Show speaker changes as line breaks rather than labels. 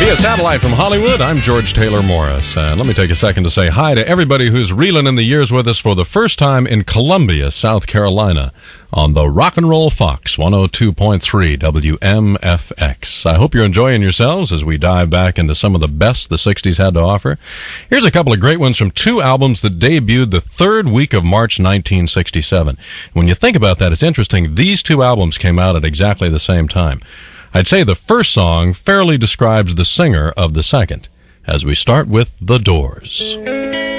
Via satellite from Hollywood, I'm George Taylor Morris. And let me take a second to say hi to everybody who's reeling in the years with us for the first time in Columbia, South Carolina, on the Rock and Roll Fox 102.3 WMFX. I hope you're enjoying yourselves as we dive back into some of the best the 60s had to offer. Here's a couple of great ones from two albums that debuted the third week of March 1967. When you think about that, it's interesting. These two albums came out at exactly the same time. I'd say the first song fairly describes the singer of the second, as we start with The Doors.